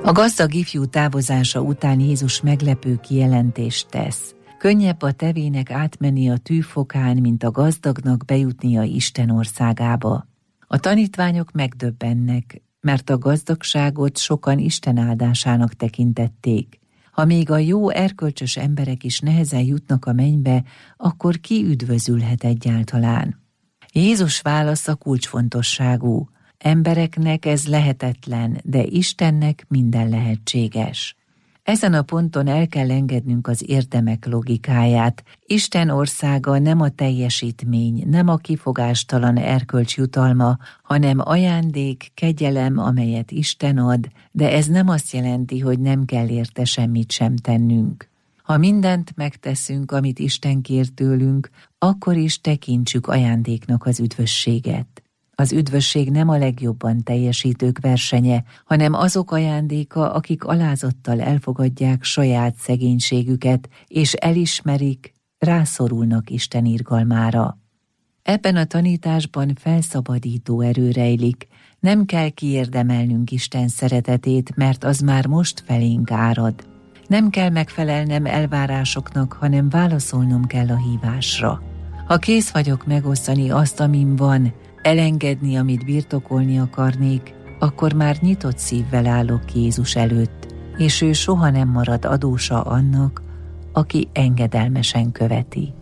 A gazdag ifjú távozása után Jézus meglepő kijelentést tesz. Könnyebb a tevének átmenni a tűfokán, mint a gazdagnak bejutnia Isten országába. A tanítványok megdöbbennek, mert a gazdagságot sokan Isten áldásának tekintették. Ha még a jó erkölcsös emberek is nehezen jutnak a mennybe, akkor ki üdvözülhet egyáltalán? Jézus válasza kulcsfontosságú. Embereknek ez lehetetlen, de Istennek minden lehetséges. Ezen a ponton el kell engednünk az érdemek logikáját. Isten országa nem a teljesítmény, nem a kifogástalan erkölcs jutalma, hanem ajándék, kegyelem, amelyet Isten ad, de ez nem azt jelenti, hogy nem kell érte semmit sem tennünk. Ha mindent megteszünk, amit Isten kér tőlünk, akkor is tekintsük ajándéknak az üdvösséget. Az üdvösség nem a legjobban teljesítők versenye, hanem azok ajándéka, akik alázattal elfogadják saját szegénységüket, és elismerik, rászorulnak Isten irgalmára. Ebben a tanításban felszabadító erő rejlik, nem kell kiérdemelnünk Isten szeretetét, mert az már most felénk árad. Nem kell megfelelnem elvárásoknak, hanem válaszolnom kell a hívásra. Ha kész vagyok megosztani azt, amin van, elengedni, amit birtokolni akarnék, akkor már nyitott szívvel állok Jézus előtt, és ő soha nem marad adósa annak, aki engedelmesen követi.